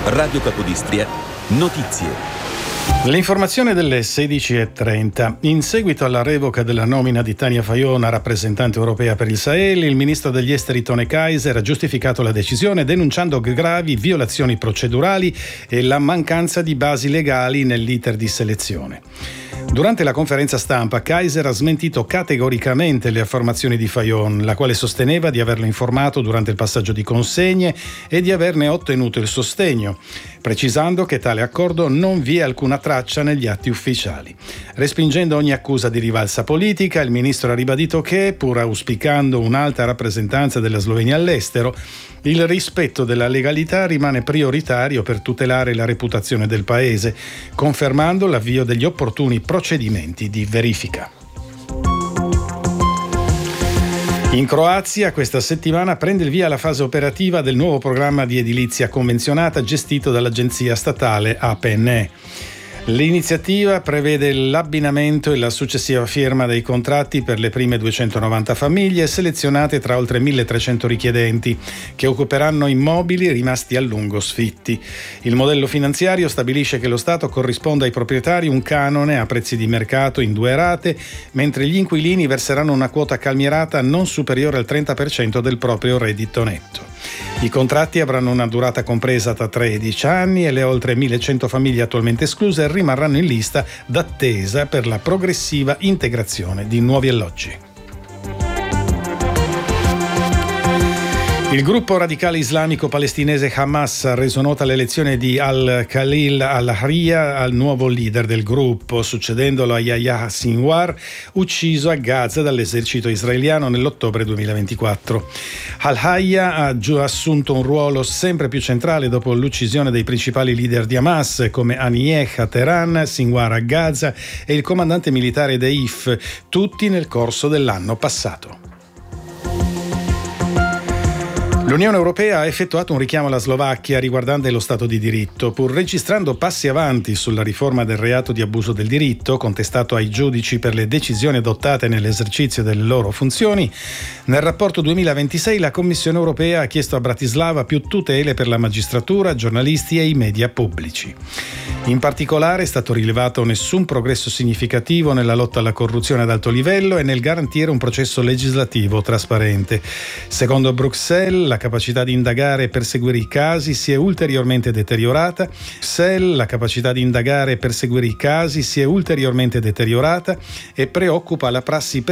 Radio Capodistria, notizie. L'informazione delle 16:30. In seguito alla revoca della nomina di Tania Fajon a rappresentante europea per il Sahel, il ministro degli esteri Tone Kaiser ha giustificato la decisione denunciando gravi violazioni procedurali e la mancanza di basi legali nell'iter di selezione. Durante la conferenza stampa, Kaiser ha smentito categoricamente le affermazioni di Fajon, la quale sosteneva di averlo informato durante il passaggio di consegne e di averne ottenuto il sostegno, precisando che tale accordo non vi è alcuna traccia negli atti ufficiali. Respingendo ogni accusa di rivalsa politica, il ministro ha ribadito che, pur auspicando un'alta rappresentanza della Slovenia all'estero, il rispetto della legalità rimane prioritario per tutelare la reputazione del paese, confermando l'avvio degli opportuni procedimenti di verifica. In Croazia questa settimana prende il via la fase operativa del nuovo programma di edilizia convenzionata gestito dall'agenzia statale APN. L'iniziativa prevede l'abbinamento e la successiva firma dei contratti per le prime 290 famiglie selezionate tra oltre 1.300 richiedenti che occuperanno immobili rimasti a lungo sfitti. Il modello finanziario stabilisce che lo Stato corrisponda ai proprietari un canone a prezzi di mercato in 2 rate, mentre gli inquilini verseranno una quota calmierata non superiore al 30% del proprio reddito netto. I contratti avranno una durata compresa tra 13 anni e le oltre 1.100 famiglie attualmente escluse rimarranno in lista d'attesa per la progressiva integrazione di nuovi alloggi. Il gruppo radicale islamico palestinese Hamas ha reso nota l'elezione di Al-Khalil al-Ahriya al nuovo leader del gruppo, succedendolo a Yahya Sinwar, ucciso a Gaza dall'esercito israeliano nell'ottobre 2024. Al-Ahriya ha assunto un ruolo sempre più centrale dopo l'uccisione dei principali leader di Hamas come Haniyeh a Teheran, Sinwar a Gaza e il comandante militare Deif, tutti nel corso dell'anno passato. L'Unione Europea ha effettuato un richiamo alla Slovacchia riguardante lo Stato di diritto, pur registrando passi avanti sulla riforma del reato di abuso del diritto, contestato ai giudici per le decisioni adottate nell'esercizio delle loro funzioni. Nel rapporto 2026 la Commissione Europea ha chiesto a Bratislava più tutele per la magistratura, giornalisti e i media pubblici. In particolare è stato rilevato nessun progresso significativo nella lotta alla corruzione ad alto livello e nel garantire un processo legislativo trasparente. Secondo Bruxelles, la capacità di indagare e perseguire i casi si è ulteriormente deteriorata. E preoccupa la prassi